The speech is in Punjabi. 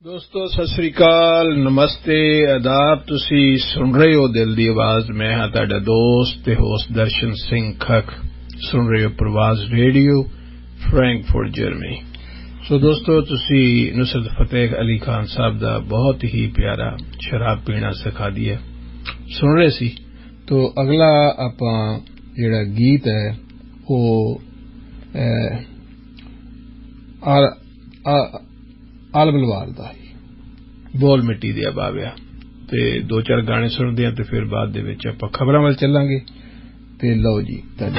ਦੋਸਤੋ ਸਤਿ ਸ੍ਰੀ ਅਕਾਲ, ਨਮਸਤੇ, ਆਦਾਬ। ਤੁਸੀਂ ਸੁਣ ਰਹੇ ਹੋ ਦਿਲ ਦੀ ਆਵਾਜ਼। ਮੈਂ ਹਾਂ ਤੁਹਾਡਾ ਦੋਸਤ ਤੇ ਹੋਸਟ ਦਰਸ਼ਨ ਸਿੰਘ ਖੱਖ। ਸੁਣ ਰਹੇ ਹੋ ਪ੍ਰਵਾਜ਼ ਰੇਡੀਓ, ਫਰੈਂਕਫਰਟ, ਜਰਮਨੀ। ਸੋ ਦੋਸਤੋ, ਤੁਸੀਂ ਨੁਸਰਤ ਫਤਿਹ ਅਲੀ ਖਾਨ ਸਾਹਿਬ ਦਾ ਬਹੁਤ ਹੀ ਪਿਆਰਾ ਸ਼ਰਾਬ ਪੀਣਾ ਸਿਖਾ ਦਿਆ ਸੁਣ ਰਹੇ ਸੀ। ਤੋ ਅਗਲਾ ਆਪਾਂ ਜਿਹੜਾ ਗੀਤ ਹੈ ਉਹ ਆਲ ਬਲਵਾਲ ਦਾ ਹੀ ਬੋਲ ਮਿੱਟੀ ਦਿਆ ਬਾਬਿਆ। ਤੇ ਦੋ ਚਾਰ ਗਾਣੇ ਸੁਣਦੇ ਹਾਂ ਤੇ ਫਿਰ ਬਾਅਦ ਦੇ ਵਿੱਚ ਆਪਾਂ ਖਬਰਾਂ ਵੱਲ ਚੱਲਾਂਗੇ। ਤੇ ਲਓ ਜੀ ਤੁਹਾਡੇ